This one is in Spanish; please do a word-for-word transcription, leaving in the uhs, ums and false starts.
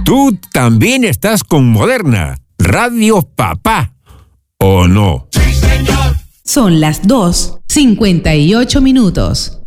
Tú también estás con Moderna, Radio Papá, ¿o no? Sí, señor. Son las dos cincuenta y ocho minutos.